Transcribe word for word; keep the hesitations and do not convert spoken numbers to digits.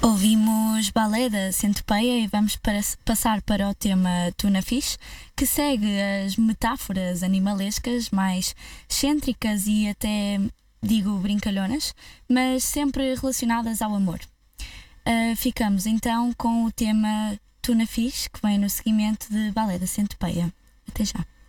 Ouvimos Balé da Centopeia e vamos para- passar para o tema Tuna Fish, que segue as metáforas animalescas mais excêntricas e até, digo, brincalhonas, mas sempre relacionadas ao amor. Ah, ficamos então com o tema Tuna Fish, que vem no seguimento de Balé da Centopeia. Até já.